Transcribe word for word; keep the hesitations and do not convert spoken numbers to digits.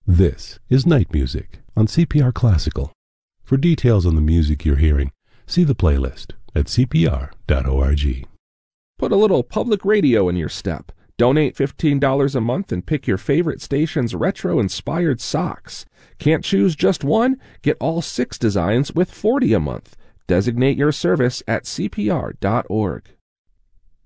This is Night Music on C P R Classical. For details on the music you're hearing, see the playlist at c p r dot org. Put a little public radio in your step. Donate fifteen dollars a month and pick your favorite station's retro-inspired socks. Can't choose just one? Get all six designs with forty dollars a month. Designate your service at c p r dot org.